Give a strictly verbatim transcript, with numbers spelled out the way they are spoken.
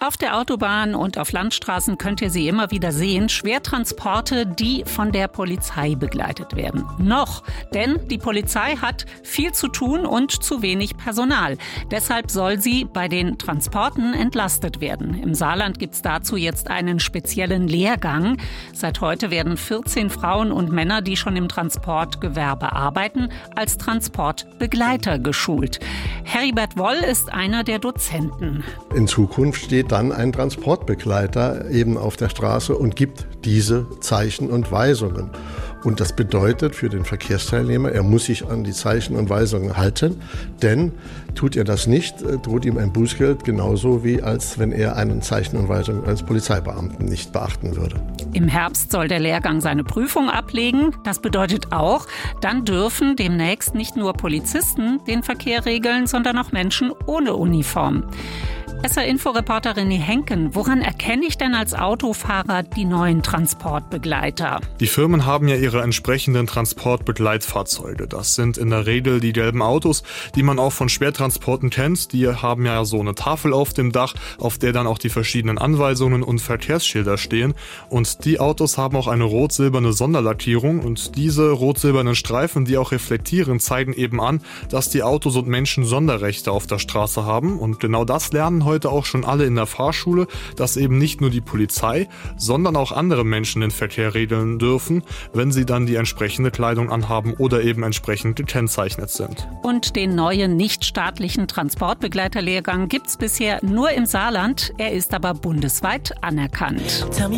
Auf der Autobahn und auf Landstraßen könnt ihr sie immer wieder sehen. Schwertransporte, die von der Polizei begleitet werden. Noch, denn die Polizei hat viel zu tun und zu wenig Personal. Deshalb soll sie bei den Transporten entlastet werden. Im Saarland gibt es dazu jetzt einen speziellen Lehrgang. Seit heute werden vierzehn Frauen und Männer, die schon im Transportgewerbe arbeiten, als Transportbegleiter geschult. Heribert Woll ist einer der Dozenten. In Zukunft steht dann ein Transportbegleiter eben auf der Straße und gibt diese Zeichen und Weisungen. Und das bedeutet für den Verkehrsteilnehmer, er muss sich an die Zeichen und Weisungen halten, denn tut er das nicht, droht ihm ein Bußgeld, genauso wie als wenn er einen Zeichen und Weisungen als Polizeibeamten nicht beachten würde. Im Herbst soll der Lehrgang seine Prüfung ablegen. Das bedeutet auch, dann dürfen demnächst nicht nur Polizisten den Verkehr regeln, sondern auch Menschen ohne Uniform. S R-Info-Reporter René Henken, woran erkenne ich denn als Autofahrer die neuen Transportbegleiter? Die Firmen haben ja ihre entsprechenden Transportbegleitfahrzeuge. Das sind in der Regel die gelben Autos, die man auch von Schwertransporten kennt. Die haben ja so eine Tafel auf dem Dach, auf der dann auch die verschiedenen Anweisungen und Verkehrsschilder stehen. Und die Autos haben auch eine rot-silberne Sonderlackierung. Und diese rot-silbernen Streifen, die auch reflektieren, zeigen eben an, dass die Autos und Menschen Sonderrechte auf der Straße haben. Und genau das lernen heute auch schon alle in der Fahrschule, dass eben nicht nur die Polizei, sondern auch andere Menschen den Verkehr regeln dürfen, wenn sie dann die entsprechende Kleidung anhaben oder eben entsprechend gekennzeichnet sind. Und den neuen nichtstaatlichen Transportbegleiterlehrgang gibt es bisher nur im Saarland. Er ist aber bundesweit anerkannt.